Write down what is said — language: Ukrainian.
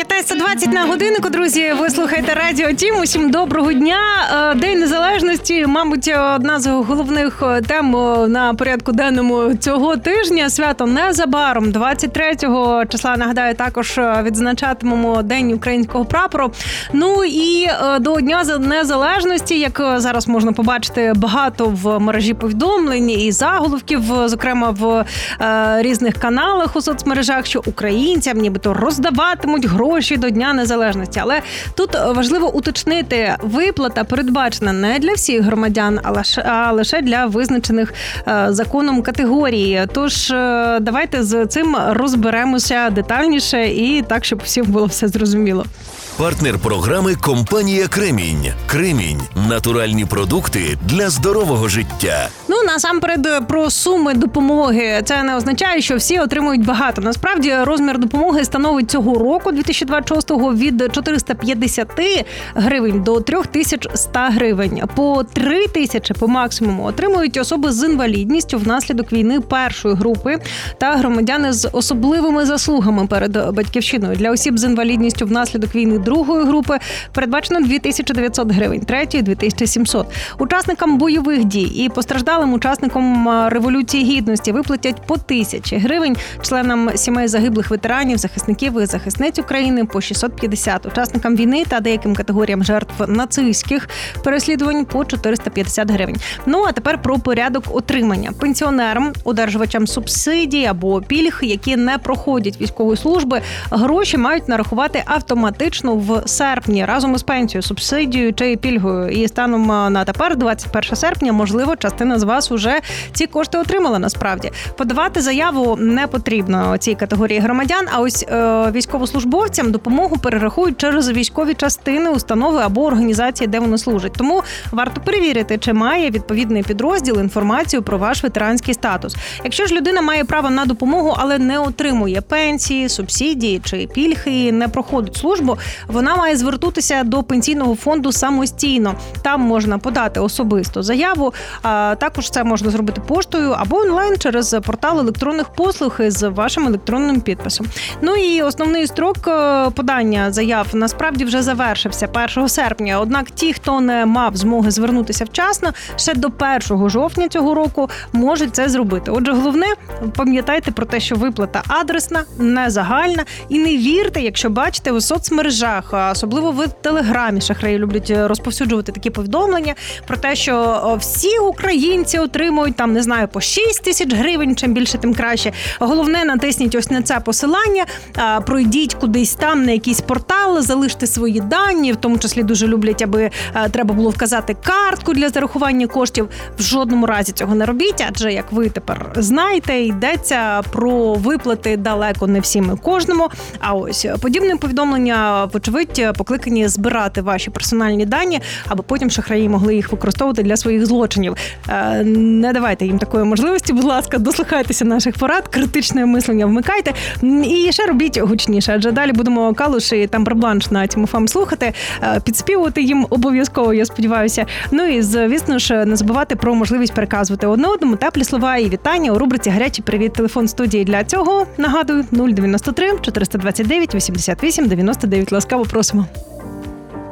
15:20 на годиннику, друзі. Ви слухаєте Радіо Тім. Усім доброго дня. День Незалежності, мабуть, одна з головних тем на порядку денному цього тижня. Свято незабаром, 23 числа, нагадаю, також відзначатимемо День українського прапору. Ну і до Дня Незалежності, як зараз можна побачити, багато в мережі повідомлень і заголовків, зокрема в різних каналах у соцмережах, що українцям нібито роздаватимуть гроші до Дня Незалежності. Але тут важливо уточнити, виплата передбачена не для всіх громадян, а лише для визначених законом категорій. Тож давайте з цим розберемося детальніше і так, щоб всім було все зрозуміло. Партнер програми – компанія «Кремінь». «Кремінь» – натуральні продукти для здорового життя. Ну, насамперед, про суми допомоги. Це не означає, що всі отримують багато. Насправді, розмір допомоги становить цього року, 2026-го, від 450 гривень до 3100 гривень. По 3 тисячі по максимуму отримують особи з інвалідністю внаслідок війни першої групи та громадяни з особливими заслугами перед батьківщиною. Для осіб з інвалідністю внаслідок війни другої групи передбачено 2900 гривень, третьої – 2700. Учасникам бойових дій і постраждалим учасникам Революції Гідності виплатять по 1000 гривень, членам сімей загиблих ветеранів, захисників і захисниць України по 650, учасникам війни та деяким категоріям жертв нацистських переслідувань по 450 гривень. Ну, а тепер про порядок отримання. Пенсіонерам, одержувачам субсидій або пільг, які не проходять військової служби, гроші мають нарахувати автоматично в серпні разом із пенсією, субсидією чи пільгою. І станом на тепер, 21 серпня, можливо, частина з вас уже ці кошти отримала насправді. Подавати заяву не потрібно цій категорії громадян, а ось військовослужбовцям допомогу перерахують через військові частини, установи або організації, де вони служать. Тому варто перевірити, чи має відповідний підрозділ інформацію про ваш ветеранський статус. Якщо ж людина має право на допомогу, але не отримує пенсії, субсидії чи пільги, не проходить службу, вона має звернутися до пенсійного фонду самостійно. Там можна подати особисто заяву, а також це можна зробити поштою або онлайн через портал електронних послуг з вашим електронним підписом. Ну і основний строк подання заяв насправді вже завершився 1 серпня. Однак ті, хто не мав змоги звернутися вчасно, ще до 1 жовтня цього року можуть це зробити. Отже, головне, пам'ятайте про те, що виплата адресна, не загальна, і не вірте, якщо бачите у соцмережах, особливо в Телеграмі, шахраї люблять розповсюджувати такі повідомлення про те, що всі українці отримують, там, не знаю, по 6 тисяч гривень, чим більше, тим краще. Головне, натисніть ось на це посилання, пройдіть кудись там на якийсь портал, залиште свої дані, в тому числі дуже люблять, аби треба було вказати картку для зарахування коштів. В жодному разі цього не робіть, адже, як ви тепер знаєте, йдеться про виплати далеко не всім і кожному. А ось подібне повідомлення, вочевидь, покликані збирати ваші персональні дані, аби потім шахраї могли їх використовувати для своїх злочинів. Не давайте їм такої можливості, будь ласка, дослухайтеся наших порад, критичне мислення вмикайте і ще робіть гучніше, адже далі будемо Калуш і Тамбербланш на Тімофем слухати, підспівувати їм обов'язково, я сподіваюся. Ну і, звісно ж, не забувати про можливість переказувати одне одному теплі слова і вітання у рубриці «Гарячий привіт». Телефон студії для цього, нагадую, 093 429 88 99. Ласкаво просимо.